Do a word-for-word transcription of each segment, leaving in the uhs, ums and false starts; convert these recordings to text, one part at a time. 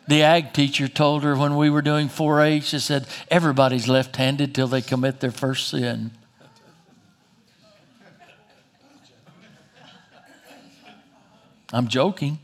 The ag teacher told her when we were doing four H, she said, everybody's left-handed till they commit their first sin. I'm joking.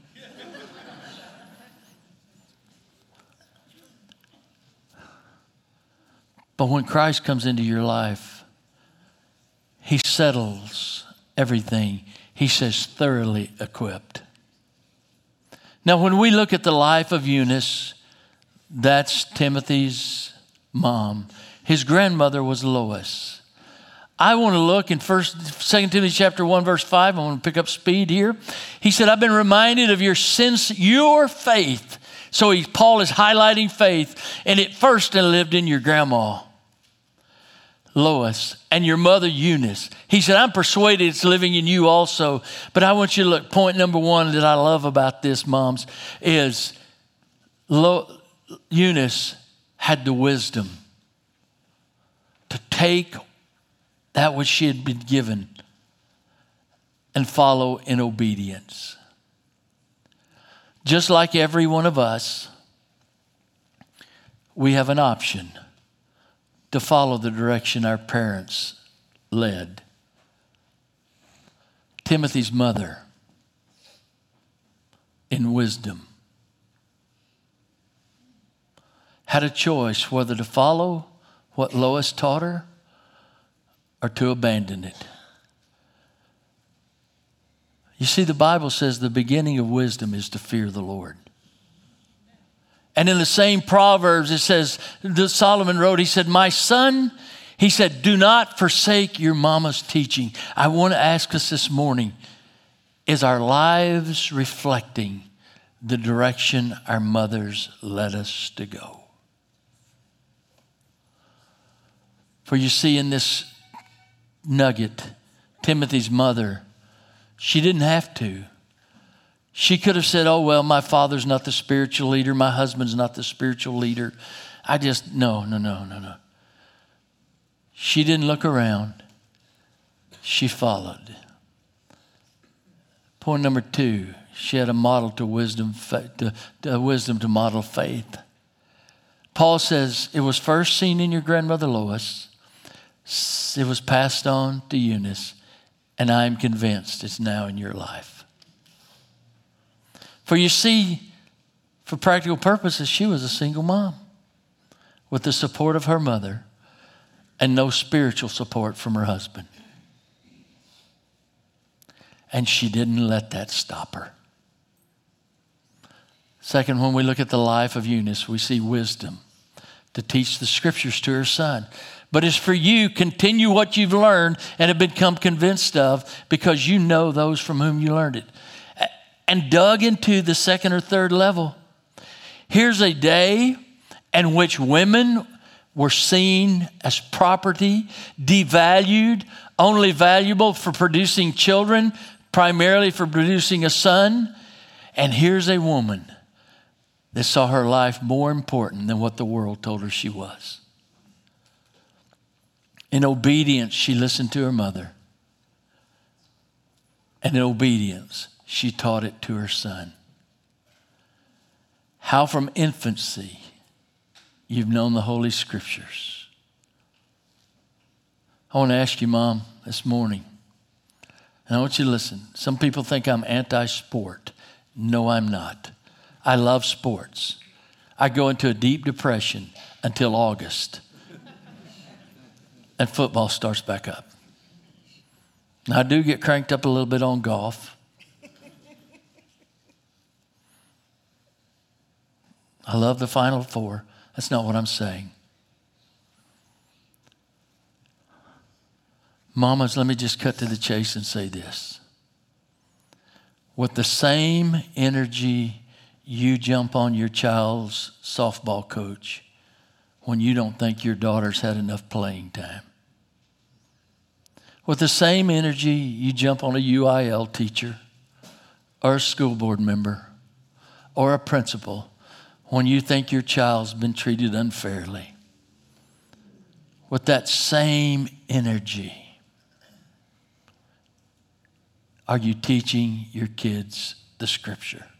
But when Christ comes into your life, he settles everything. He says, thoroughly equipped. Now, when we look at the life of Eunice, that's Timothy's mom. His grandmother was Lois. I want to look in First, Second Timothy chapter one, verse five. I want to pick up speed here. He said, I've been reminded of your sins, your faith. So he, Paul is highlighting faith. And it first lived in your grandma, Lois, and your mother, Eunice. He said, I'm persuaded it's living in you also. But I want you to look, point number one that I love about this, moms, is Lo, Eunice had the wisdom to take that which she had been given and follow in obedience. Just like every one of us, we have an option to follow the direction our parents led. Timothy's mother, in wisdom, had a choice whether to follow what Lois taught her or to abandon it. You see, the Bible says the beginning of wisdom is to fear the Lord. And in the same Proverbs, it says, Solomon wrote, he said, my son, he said, do not forsake your mama's teaching. I want to ask us this morning, is our lives reflecting the direction our mothers led us to go? For you see, in this nugget, Timothy's mother, she didn't have to. She could have said, oh, well, my father's not the spiritual leader. My husband's not the spiritual leader. I just, no, no, no, no, no. She didn't look around. She followed. Point number two, she had a model to wisdom, to, to wisdom to model faith. Paul says, it was first seen in your grandmother Lois. It was passed on to Eunice, and I'm convinced it's now in your life. For you see, for practical purposes, she was a single mom with the support of her mother and no spiritual support from her husband. And she didn't let that stop her. Second, when we look at the life of Eunice, we see wisdom to teach the scriptures to her son. But as for you, continue what you've learned and have become convinced of, because you know those from whom you learned it. And dug into the second or third level. Here's a day in which women were seen as property, devalued, only valuable for producing children, primarily for producing a son. And here's a woman that saw her life more important than what the world told her she was. In obedience, she listened to her mother. And in obedience, she taught it to her son. How from infancy you've known the Holy Scriptures. I want to ask you, Mom, this morning, and I want you to listen. Some people think I'm anti-sport. No, I'm not. I love sports. I go into a deep depression until August. And football starts back up. Now, I do get cranked up a little bit on golf. I love the Final Four. That's not what I'm saying. Mamas, let me just cut to the chase and say this. With the same energy you jump on your child's softball coach when you don't think your daughter's had enough playing time. With the same energy you jump on a U I L teacher or a school board member or a principal when you think your child's been treated unfairly. With that same energy, are you teaching your kids the Scripture?